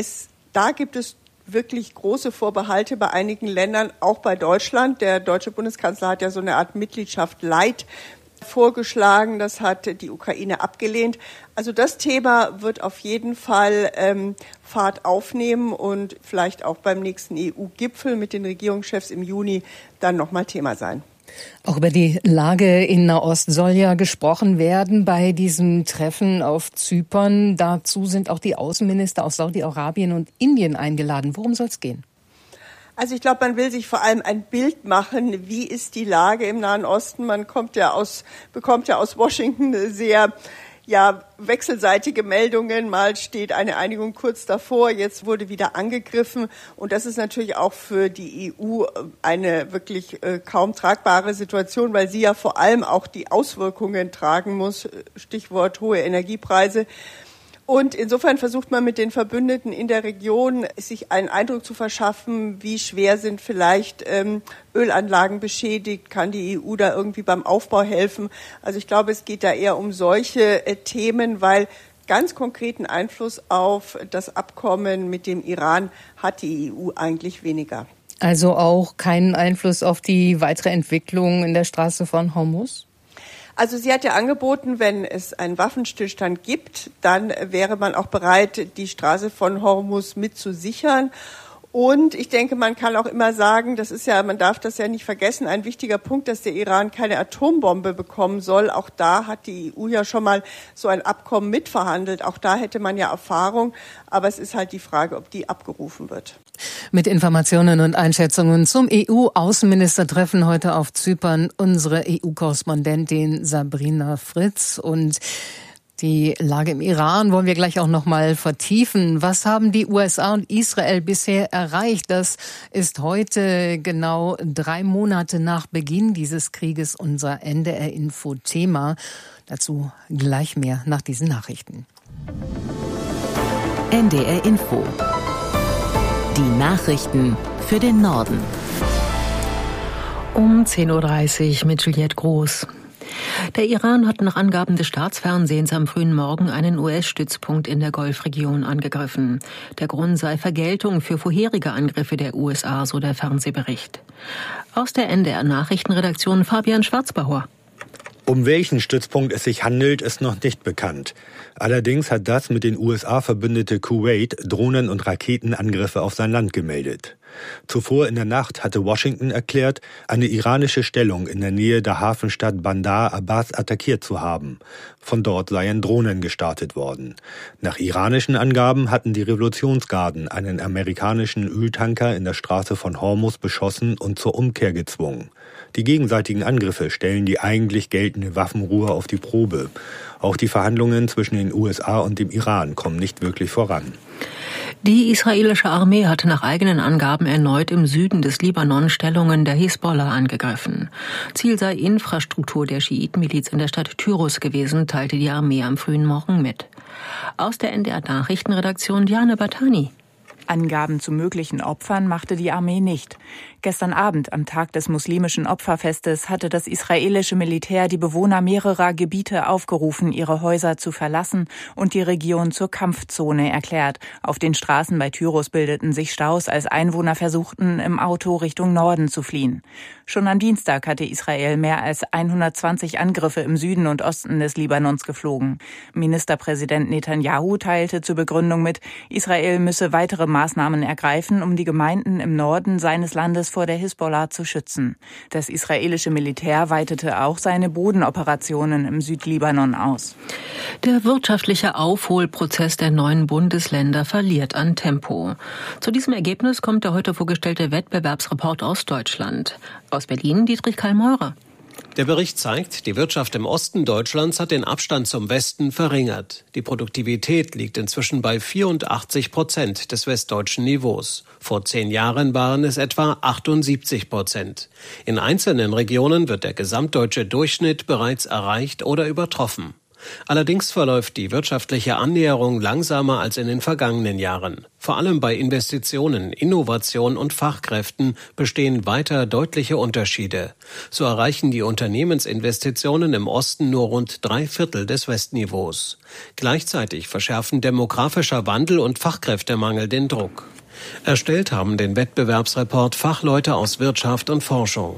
da gibt es wirklich große Vorbehalte bei einigen Ländern, auch bei Deutschland. Der deutsche Bundeskanzler hat ja so eine Art Mitgliedschaft Light vorgeschlagen. Das hat die Ukraine abgelehnt. Also das Thema wird auf jeden Fall Fahrt aufnehmen und vielleicht auch beim nächsten EU-Gipfel mit den Regierungschefs im Juni dann nochmal Thema sein. Auch über die Lage in Nahost soll ja gesprochen werden bei diesem Treffen auf Zypern. Dazu sind auch die Außenminister aus Saudi-Arabien und Indien eingeladen. Worum soll es gehen? Also ich glaube, man will sich vor allem ein Bild machen, wie ist die Lage im Nahen Osten. Man bekommt ja aus Washington sehr wechselseitige Meldungen. Mal steht eine Einigung kurz davor, jetzt wurde wieder angegriffen. Und das ist natürlich auch für die EU eine wirklich kaum tragbare Situation, weil sie ja vor allem auch die Auswirkungen tragen muss. Stichwort hohe Energiepreise. Und insofern versucht man mit den Verbündeten in der Region, sich einen Eindruck zu verschaffen, wie schwer sind vielleicht Ölanlagen beschädigt, kann die EU da irgendwie beim Aufbau helfen. Also ich glaube, es geht da eher um solche Themen, weil ganz konkreten Einfluss auf das Abkommen mit dem Iran hat die EU eigentlich weniger. Also auch keinen Einfluss auf die weitere Entwicklung in der Straße von Hormuz? Also sie hat ja angeboten, wenn es einen Waffenstillstand gibt, dann wäre man auch bereit, die Straße von Hormuz mitzusichern. Und ich denke, man kann auch immer sagen, man darf das ja nicht vergessen, ein wichtiger Punkt, dass der Iran keine Atombombe bekommen soll. Auch da hat die EU ja schon mal so ein Abkommen mitverhandelt. Auch da hätte man ja Erfahrung. Aber es ist halt die Frage, ob die abgerufen wird. Mit Informationen und Einschätzungen zum EU-Außenministertreffen heute auf Zypern unsere EU-Korrespondentin Sabrina Fritz. Und die Lage im Iran wollen wir gleich auch noch mal vertiefen. Was haben die USA und Israel bisher erreicht? Das ist heute genau 3 Monate nach Beginn dieses Krieges unser NDR-Info-Thema. Dazu gleich mehr nach diesen Nachrichten. NDR-Info. Die Nachrichten für den Norden. Um 10.30 Uhr mit Juliette Groß. Der Iran hat nach Angaben des Staatsfernsehens am frühen Morgen einen US-Stützpunkt in der Golfregion angegriffen. Der Grund sei Vergeltung für vorherige Angriffe der USA, so der Fernsehbericht. Aus der NDR-Nachrichtenredaktion Fabian Schwarzbauer. Um welchen Stützpunkt es sich handelt, ist noch nicht bekannt. Allerdings hat das mit den USA verbündete Kuwait Drohnen- und Raketenangriffe auf sein Land gemeldet. Zuvor in der Nacht hatte Washington erklärt, eine iranische Stellung in der Nähe der Hafenstadt Bandar Abbas attackiert zu haben. Von dort seien Drohnen gestartet worden. Nach iranischen Angaben hatten die Revolutionsgarden einen amerikanischen Öltanker in der Straße von Hormuz beschossen und zur Umkehr gezwungen. Die gegenseitigen Angriffe stellen die eigentlich geltende Waffenruhe auf die Probe. Auch die Verhandlungen zwischen den USA und dem Iran kommen nicht wirklich voran. Die israelische Armee hatte nach eigenen Angaben erneut im Süden des Libanon Stellungen der Hisbollah angegriffen. Ziel sei Infrastruktur der Schiitenmiliz in der Stadt Tyros gewesen, teilte die Armee am frühen Morgen mit. Aus der NDR-Nachrichtenredaktion Diane Batani. Angaben zu möglichen Opfern machte die Armee nicht. Gestern Abend, am Tag des muslimischen Opferfestes, hatte das israelische Militär die Bewohner mehrerer Gebiete aufgerufen, ihre Häuser zu verlassen und die Region zur Kampfzone erklärt. Auf den Straßen bei Tyros bildeten sich Staus, als Einwohner versuchten, im Auto Richtung Norden zu fliehen. Schon am Dienstag hatte Israel mehr als 120 Angriffe im Süden und Osten des Libanons geflogen. Ministerpräsident Netanyahu teilte zur Begründung mit, Israel müsse weitere Maßnahmen ergreifen, um die Gemeinden im Norden seines Landes vor der Hisbollah zu schützen. Das israelische Militär weitete auch seine Bodenoperationen im Südlibanon aus. Der wirtschaftliche Aufholprozess der 9 Bundesländer verliert an Tempo. Zu diesem Ergebnis kommt der heute vorgestellte Wettbewerbsreport aus Deutschland. Aus Berlin Dietrich Karl-Meurer. Der Bericht zeigt, die Wirtschaft im Osten Deutschlands hat den Abstand zum Westen verringert. Die Produktivität liegt inzwischen bei 84% des westdeutschen Niveaus. Vor 10 Jahren waren es etwa 78%. In einzelnen Regionen wird der gesamtdeutsche Durchschnitt bereits erreicht oder übertroffen. Allerdings verläuft die wirtschaftliche Annäherung langsamer als in den vergangenen Jahren. Vor allem bei Investitionen, Innovation und Fachkräften bestehen weiter deutliche Unterschiede. So erreichen die Unternehmensinvestitionen im Osten nur rund 3/4 des Westniveaus. Gleichzeitig verschärfen demografischer Wandel und Fachkräftemangel den Druck. Erstellt haben den Wettbewerbsreport Fachleute aus Wirtschaft und Forschung.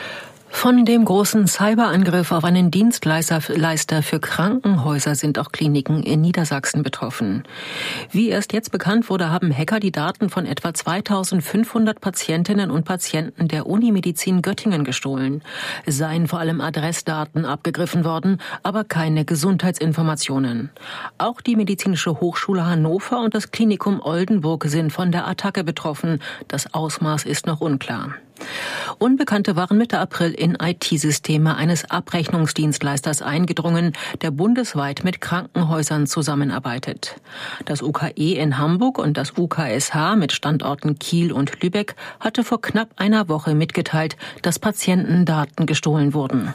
Von dem großen Cyberangriff auf einen Dienstleister für Krankenhäuser sind auch Kliniken in Niedersachsen betroffen. Wie erst jetzt bekannt wurde, haben Hacker die Daten von etwa 2500 Patientinnen und Patienten der Unimedizin Göttingen gestohlen. Es seien vor allem Adressdaten abgegriffen worden, aber keine Gesundheitsinformationen. Auch die Medizinische Hochschule Hannover und das Klinikum Oldenburg sind von der Attacke betroffen. Das Ausmaß ist noch unklar. Unbekannte waren Mitte April in IT-Systeme eines Abrechnungsdienstleisters eingedrungen, der bundesweit mit Krankenhäusern zusammenarbeitet. Das UKE in Hamburg und das UKSH mit Standorten Kiel und Lübeck hatte vor knapp einer Woche mitgeteilt, dass Patientendaten gestohlen wurden.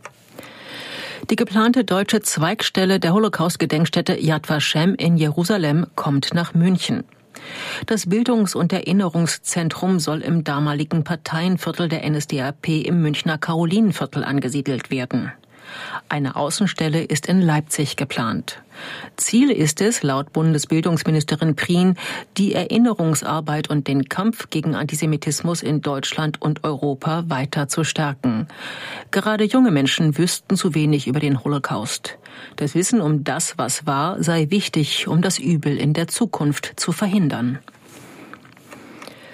Die geplante deutsche Zweigstelle der Holocaust-Gedenkstätte Yad Vashem in Jerusalem kommt nach München. Das Bildungs- und Erinnerungszentrum soll im damaligen Parteienviertel der NSDAP im Münchner Karolinenviertel angesiedelt werden. Eine Außenstelle ist in Leipzig geplant. Ziel ist es, laut Bundesbildungsministerin Prien, die Erinnerungsarbeit und den Kampf gegen Antisemitismus in Deutschland und Europa weiter zu stärken. Gerade junge Menschen wüssten zu wenig über den Holocaust. Das Wissen um das, was war, sei wichtig, um das Übel in der Zukunft zu verhindern.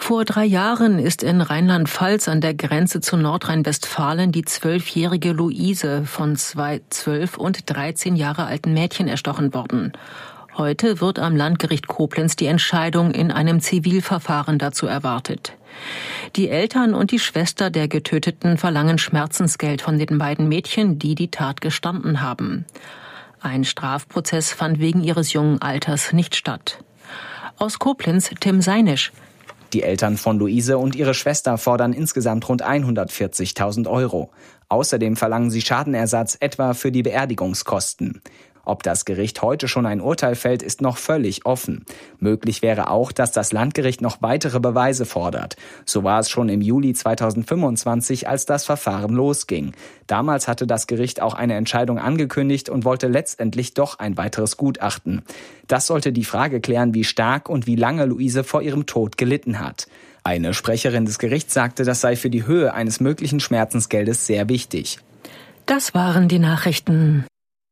Vor 3 Jahren ist in Rheinland-Pfalz an der Grenze zu Nordrhein-Westfalen die 12-jährige Luise von 2 12 und 13 Jahre alten Mädchen erstochen worden. Heute wird am Landgericht Koblenz die Entscheidung in einem Zivilverfahren dazu erwartet. Die Eltern und die Schwester der Getöteten verlangen Schmerzensgeld von den beiden Mädchen, die die Tat gestanden haben. Ein Strafprozess fand wegen ihres jungen Alters nicht statt. Aus Koblenz Tim Seinisch. Die Eltern von Luise und ihre Schwester fordern insgesamt rund 140.000 €. Außerdem verlangen sie Schadenersatz etwa für die Beerdigungskosten. Ob das Gericht heute schon ein Urteil fällt, ist noch völlig offen. Möglich wäre auch, dass das Landgericht noch weitere Beweise fordert. So war es schon im Juli 2025, als das Verfahren losging. Damals hatte das Gericht auch eine Entscheidung angekündigt und wollte letztendlich doch ein weiteres Gutachten. Das sollte die Frage klären, wie stark und wie lange Luise vor ihrem Tod gelitten hat. Eine Sprecherin des Gerichts sagte, das sei für die Höhe eines möglichen Schmerzensgeldes sehr wichtig. Das waren die Nachrichten.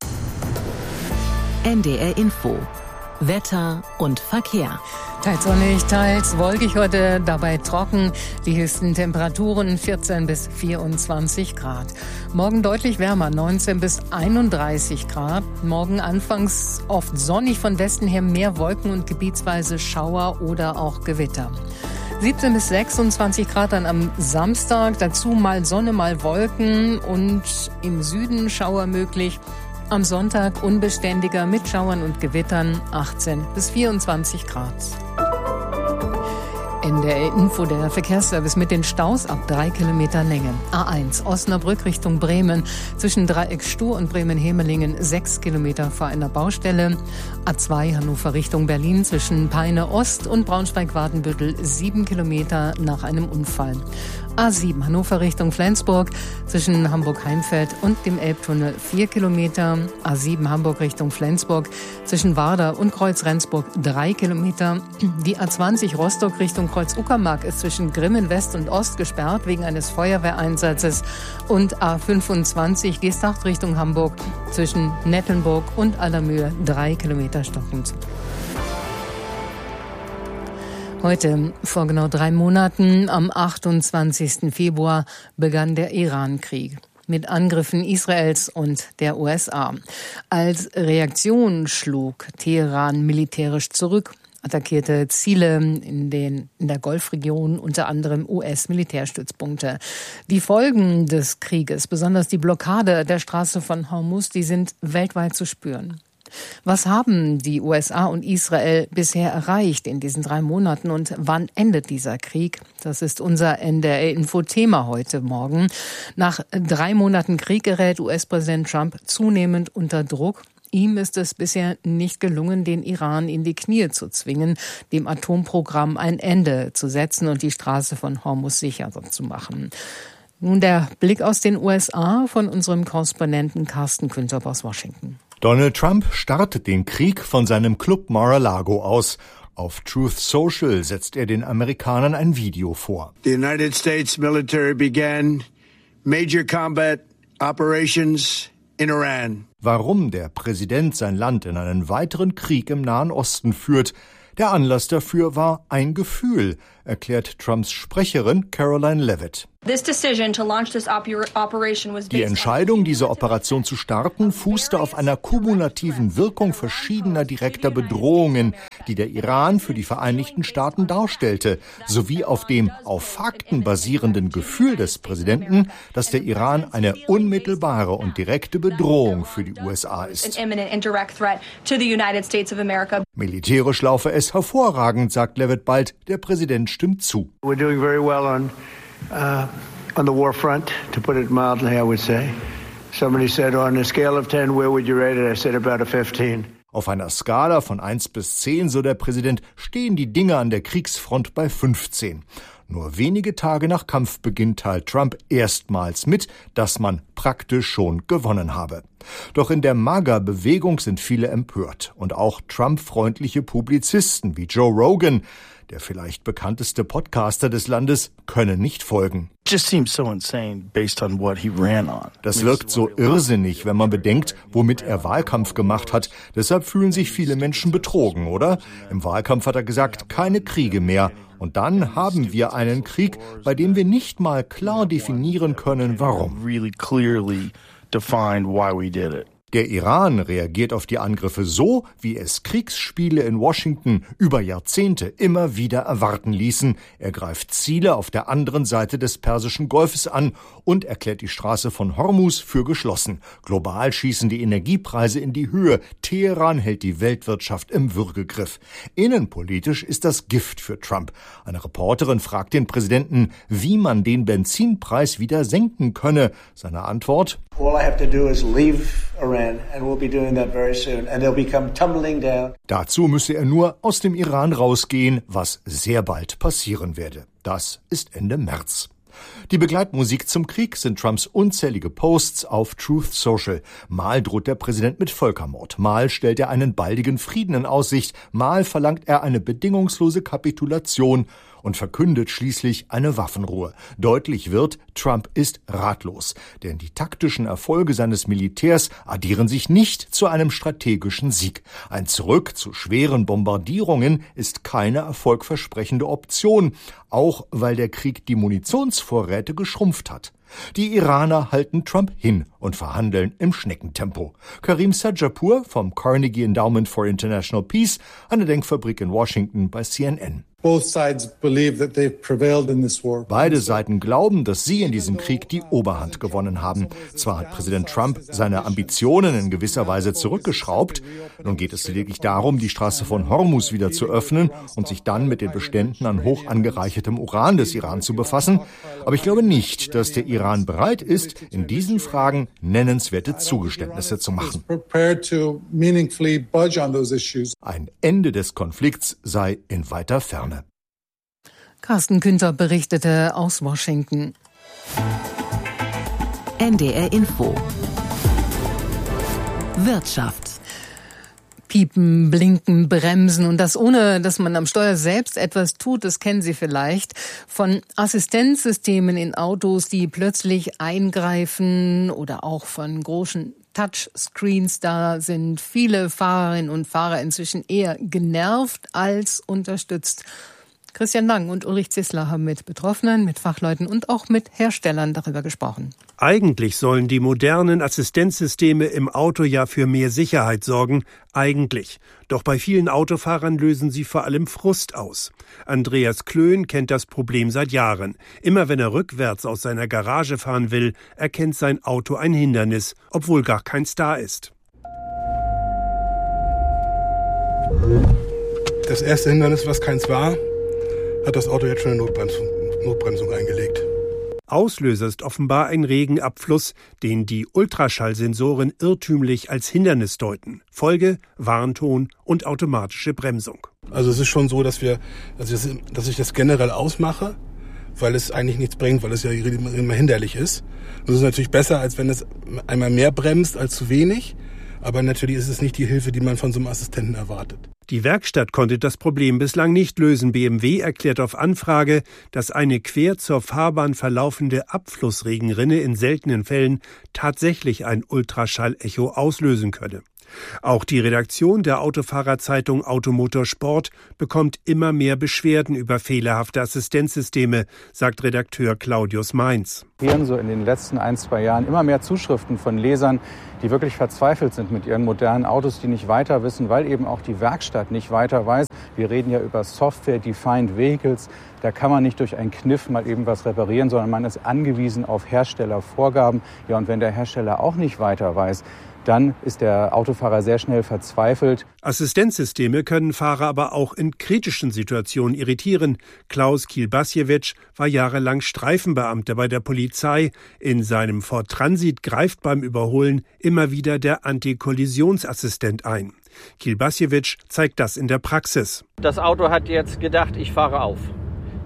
NDR Info. Wetter und Verkehr. Teils sonnig, teils wolkig heute, dabei trocken. Die höchsten Temperaturen 14 bis 24 Grad. Morgen deutlich wärmer, 19 bis 31 Grad. Morgen anfangs oft sonnig, von Westen her mehr Wolken und gebietsweise Schauer oder auch Gewitter. 17 bis 26 Grad dann am Samstag, dazu mal Sonne, mal Wolken und im Süden Schauer möglich. Am Sonntag unbeständiger mit Schauern und Gewittern, 18 bis 24 Grad. NDR Info, der Verkehrsservice mit den Staus ab 3 Kilometer Länge. A1 Osnabrück Richtung Bremen, zwischen Dreieck Stur und Bremen-Hemelingen 6 Kilometer vor einer Baustelle. A2 Hannover Richtung Berlin, zwischen Peine Ost und Braunschweig-Wadenbüttel 7 Kilometer nach einem Unfall. A7 Hannover Richtung Flensburg, zwischen Hamburg-Heimfeld und dem Elbtunnel 4 Kilometer. A7 Hamburg Richtung Flensburg, zwischen Warder und Kreuz-Rendsburg 3 Kilometer. Die A20 Rostock Richtung Kreuz-Uckermark ist zwischen Grimmen West und Ost gesperrt wegen eines Feuerwehreinsatzes. Und A25 Geesthacht Richtung Hamburg, zwischen Nettelnburg und Allermühe 3 Kilometer stockend. Heute, vor genau 3 Monaten, am 28. Februar, begann der Iran-Krieg mit Angriffen Israels und der USA. Als Reaktion schlug Teheran militärisch zurück, attackierte Ziele in der Golfregion, unter anderem US-Militärstützpunkte. Die Folgen des Krieges, besonders die Blockade der Straße von Hormuz, die sind weltweit zu spüren. Was haben die USA und Israel bisher erreicht in diesen 3 Monaten und wann endet dieser Krieg? Das ist unser NDR-Info-Thema heute Morgen. Nach 3 Monaten Krieg gerät US-Präsident Trump zunehmend unter Druck. Ihm ist es bisher nicht gelungen, den Iran in die Knie zu zwingen, dem Atomprogramm ein Ende zu setzen und die Straße von Hormuz sicher zu machen. Nun der Blick aus den USA von unserem Korrespondenten Carsten Küntop aus Washington. Donald Trump startet den Krieg von seinem Club Mar-a-Lago aus. Auf Truth Social setzt er den Amerikanern ein Video vor. The United States military began major combat operations in Iran. Warum der Präsident sein Land in einen weiteren Krieg im Nahen Osten führt, der Anlass dafür war ein Gefühl, erklärt Trumps Sprecherin Caroline Leavitt. Die Entscheidung, diese Operation zu starten, fußte auf einer kumulativen Wirkung verschiedener direkter Bedrohungen, die der Iran für die Vereinigten Staaten darstellte, sowie auf dem auf Fakten basierenden Gefühl des Präsidenten, dass der Iran eine unmittelbare und direkte Bedrohung für die USA ist. Militärisch laufe es hervorragend, sagt Leavitt bald. Der Präsident stimmt zu. We're doing very well on the war front, to put it mildly, I would say. Somebody said, on a scale of 10, where would you rate it? I said about a 15. Auf einer Skala von 1 bis 10, so der Präsident, stehen die Dinge an der Kriegsfront bei 15. Nur wenige Tage nach Kampfbeginn teilt Trump erstmals mit, dass man praktisch schon gewonnen habe. Doch in der MAGA-Bewegung sind viele empört und auch Trump-freundliche Publizisten wie Joe Rogan, der vielleicht bekannteste Podcaster des Landes, können nicht folgen. Das wirkt so irrsinnig, wenn man bedenkt, womit er Wahlkampf gemacht hat. Deshalb fühlen sich viele Menschen betrogen, oder? Im Wahlkampf hat er gesagt, keine Kriege mehr. Und dann haben wir einen Krieg, bei dem wir nicht mal klar definieren können, warum. Der Iran reagiert auf die Angriffe so, wie es Kriegsspiele in Washington über Jahrzehnte immer wieder erwarten ließen. Er greift Ziele auf der anderen Seite des Persischen Golfes an und erklärt die Straße von Hormuz für geschlossen. Global schießen die Energiepreise in die Höhe. Teheran hält die Weltwirtschaft im Würgegriff. Innenpolitisch ist das Gift für Trump. Eine Reporterin fragt den Präsidenten, wie man den Benzinpreis wieder senken könne. Seine Antwort: All I have to do is leave Iran, and we'll be doing that very soon, and they'll become tumbling down. Dazu müsse er nur aus dem Iran rausgehen, was sehr bald passieren werde. Das ist Ende März. Die Begleitmusik zum Krieg sind Trumps unzählige Posts auf Truth Social. Mal droht der Präsident mit Völkermord, mal stellt er einen baldigen Frieden in Aussicht, mal verlangt er eine bedingungslose Kapitulation und verkündet schließlich eine Waffenruhe. Deutlich wird, Trump ist ratlos, denn die taktischen Erfolge seines Militärs addieren sich nicht zu einem strategischen Sieg. Ein Zurück zu schweren Bombardierungen ist keine erfolgversprechende Option, auch weil der Krieg die Munitionsvorräte geschrumpft hat. Die Iraner halten Trump hin und verhandeln im Schneckentempo. Karim Sajapur vom Carnegie Endowment for International Peace, eine Denkfabrik in Washington, bei CNN. Beide Seiten glauben, dass sie in diesem Krieg die Oberhand gewonnen haben. Zwar hat Präsident Trump seine Ambitionen in gewisser Weise zurückgeschraubt. Nun geht es lediglich darum, die Straße von Hormuz wieder zu öffnen und sich dann mit den Beständen an hoch angereichertem Uran des Iran zu befassen. Aber ich glaube nicht, dass der Iran bereit ist, in diesen Fragen nennenswerte Zugeständnisse zu machen. Ein Ende des Konflikts sei in weiter Ferne. Carsten Günther berichtete aus Washington. NDR Info. Wirtschaft. Piepen, blinken, bremsen und das ohne, dass man am Steuer selbst etwas tut, das kennen Sie vielleicht. Von Assistenzsystemen in Autos, die plötzlich eingreifen oder auch von großen Touchscreens, da sind viele Fahrerinnen und Fahrer inzwischen eher genervt als unterstützt. Christian Lang und Ulrich Zissler haben mit Betroffenen, mit Fachleuten und auch mit Herstellern darüber gesprochen. Eigentlich sollen die modernen Assistenzsysteme im Auto ja für mehr Sicherheit sorgen. Eigentlich. Doch bei vielen Autofahrern lösen sie vor allem Frust aus. Andreas Klön kennt das Problem seit Jahren. Immer wenn er rückwärts aus seiner Garage fahren will, erkennt sein Auto ein Hindernis, obwohl gar keins da ist. Das erste Hindernis, was keins war, hat das Auto jetzt schon eine Notbremsung eingelegt. Auslöser ist offenbar ein Regenabfluss, den die Ultraschallsensoren irrtümlich als Hindernis deuten. Folge, Warnton und automatische Bremsung. Also es ist schon so, dass ich das generell ausmache, weil es eigentlich nichts bringt, weil es ja immer hinderlich ist. Und es ist natürlich besser, als wenn es einmal mehr bremst als zu wenig. Aber natürlich ist es nicht die Hilfe, die man von so einem Assistenten erwartet. Die Werkstatt konnte das Problem bislang nicht lösen. BMW erklärt auf Anfrage, dass eine quer zur Fahrbahn verlaufende Abflussregenrinne in seltenen Fällen tatsächlich ein Ultraschallecho auslösen könne. Auch die Redaktion der Autofahrerzeitung Automotor Sport bekommt immer mehr Beschwerden über fehlerhafte Assistenzsysteme, sagt Redakteur Claudius Mainz. Wir haben so in den letzten 1-2 Jahren immer mehr Zuschriften von Lesern, die wirklich verzweifelt sind mit ihren modernen Autos, die nicht weiter wissen, weil eben auch die Werkstatt nicht weiter weiß. Wir reden ja über Software-Defined Vehicles. Da kann man nicht durch einen Kniff mal eben was reparieren, sondern man ist angewiesen auf Herstellervorgaben. Ja, und wenn der Hersteller auch nicht weiter weiß, dann ist der Autofahrer sehr schnell verzweifelt. Assistenzsysteme können Fahrer aber auch in kritischen Situationen irritieren. Klaus Kielbasjewitsch war jahrelang Streifenbeamter bei der Polizei. In seinem Ford Transit greift beim Überholen immer wieder der Antikollisionsassistent ein. Kielbasjewitsch zeigt das in der Praxis. Das Auto hat jetzt gedacht, ich fahre auf.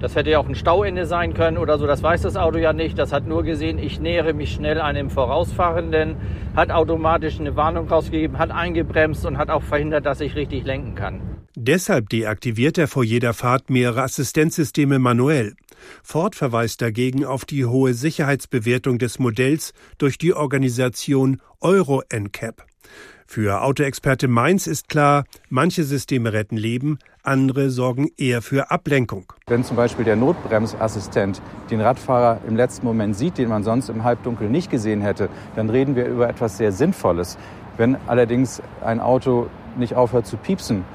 Das hätte ja auch ein Stauende sein können oder so, das weiß das Auto ja nicht. Das hat nur gesehen, ich nähere mich schnell einem Vorausfahrenden, hat automatisch eine Warnung rausgegeben, hat eingebremst und hat auch verhindert, dass ich richtig lenken kann. Deshalb deaktiviert er vor jeder Fahrt mehrere Assistenzsysteme manuell. Ford verweist dagegen auf die hohe Sicherheitsbewertung des Modells durch die Organisation Euro NCAP. Für Autoexperte Mainz ist klar, manche Systeme retten Leben, andere sorgen eher für Ablenkung. Wenn zum Beispiel der Notbremsassistent den Radfahrer im letzten Moment sieht, den man sonst im Halbdunkel nicht gesehen hätte, dann reden wir über etwas sehr Sinnvolles. Wenn allerdings ein Auto nicht aufhört zu piepsen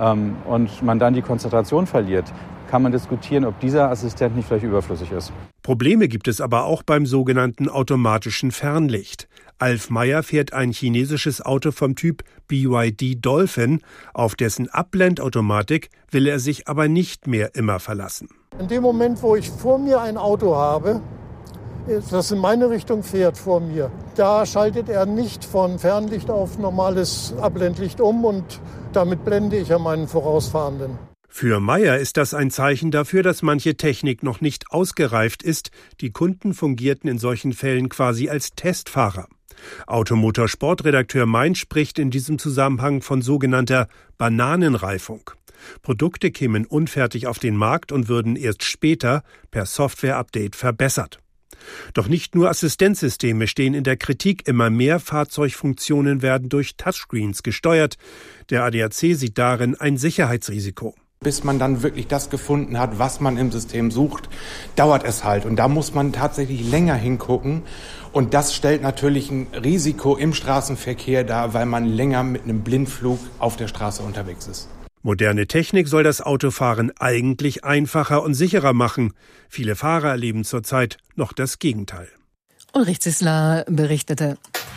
und man dann die Konzentration verliert, kann man diskutieren, ob dieser Assistent nicht vielleicht überflüssig ist. Probleme gibt es aber auch beim sogenannten automatischen Fernlicht. Alf Meyer fährt ein chinesisches Auto vom Typ BYD Dolphin. Auf dessen Abblendautomatik will er sich aber nicht mehr immer verlassen. In dem Moment, wo ich vor mir ein Auto habe, das in meine Richtung fährt vor mir, da schaltet er nicht von Fernlicht auf normales Abblendlicht um und damit blende ich ja meinen Vorausfahrenden. Für Meyer ist das ein Zeichen dafür, dass manche Technik noch nicht ausgereift ist. Die Kunden fungierten in solchen Fällen quasi als Testfahrer. Automotor-Sportredakteur Mainz spricht in diesem Zusammenhang von sogenannter Bananenreifung. Produkte kämen unfertig auf den Markt und würden erst später per Software-Update verbessert. Doch nicht nur Assistenzsysteme stehen in der Kritik, immer mehr Fahrzeugfunktionen werden durch Touchscreens gesteuert. Der ADAC sieht darin ein Sicherheitsrisiko. Bis man dann wirklich das gefunden hat, was man im System sucht, dauert es halt. Und da muss man tatsächlich länger hingucken. Und das stellt natürlich ein Risiko im Straßenverkehr dar, weil man länger mit einem Blindflug auf der Straße unterwegs ist. Moderne Technik soll das Autofahren eigentlich einfacher und sicherer machen. Viele Fahrer erleben zurzeit noch das Gegenteil. Ulrich Zissler berichtete.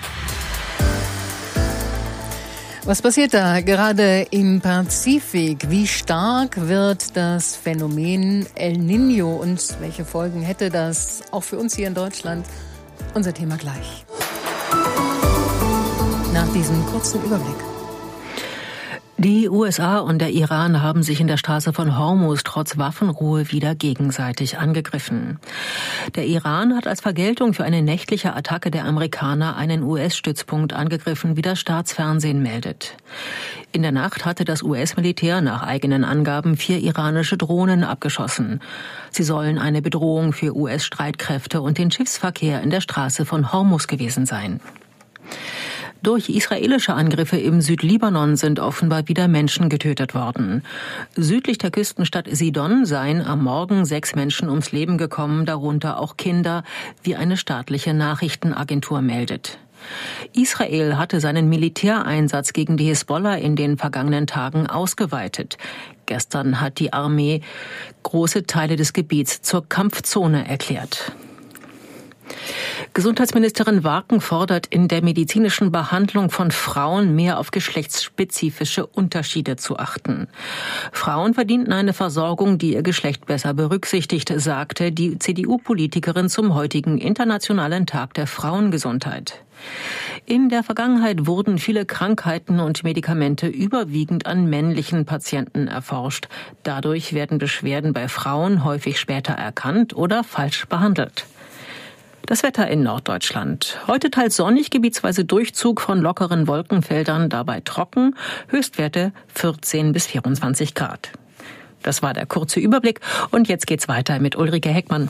Was passiert da gerade im Pazifik? Wie stark wird das Phänomen El Niño und welche Folgen hätte das auch für uns hier in Deutschland? Unser Thema gleich. Nach diesem kurzen Überblick. Die USA und der Iran haben sich in der Straße von Hormuz trotz Waffenruhe wieder gegenseitig angegriffen. Der Iran hat als Vergeltung für eine nächtliche Attacke der Amerikaner einen US-Stützpunkt angegriffen, wie das Staatsfernsehen meldet. In der Nacht hatte das US-Militär nach eigenen Angaben 4 iranische Drohnen abgeschossen. Sie sollen eine Bedrohung für US-Streitkräfte und den Schiffsverkehr in der Straße von Hormuz gewesen sein. Durch israelische Angriffe im Südlibanon sind offenbar wieder Menschen getötet worden. Südlich der Küstenstadt Sidon seien am Morgen 6 Menschen ums Leben gekommen, darunter auch Kinder, wie eine staatliche Nachrichtenagentur meldet. Israel hatte seinen Militäreinsatz gegen die Hisbollah in den vergangenen Tagen ausgeweitet. Gestern hat die Armee große Teile des Gebiets zur Kampfzone erklärt. Gesundheitsministerin Warken fordert in der medizinischen Behandlung von Frauen mehr auf geschlechtsspezifische Unterschiede zu achten. Frauen verdienten eine Versorgung, die ihr Geschlecht besser berücksichtigt, sagte die CDU-Politikerin zum heutigen Internationalen Tag der Frauengesundheit. In der Vergangenheit wurden viele Krankheiten und Medikamente überwiegend an männlichen Patienten erforscht. Dadurch werden Beschwerden bei Frauen häufig später erkannt oder falsch behandelt. Das Wetter in Norddeutschland. Heute teils sonnig, gebietsweise Durchzug von lockeren Wolkenfeldern, dabei trocken, Höchstwerte 14 bis 24 Grad. Das war der kurze Überblick und jetzt geht's weiter mit Ulrike Heckmann.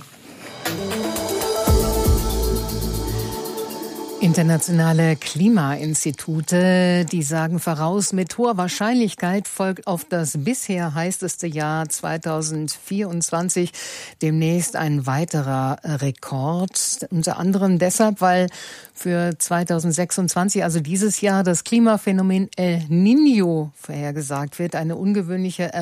Internationale Klimainstitute, die sagen voraus, mit hoher Wahrscheinlichkeit folgt auf das bisher heißeste Jahr 2024 demnächst ein weiterer Rekord. Unter anderem deshalb, weil für 2026, also dieses Jahr, das Klimaphänomen El Niño vorhergesagt wird, eine ungewöhnliche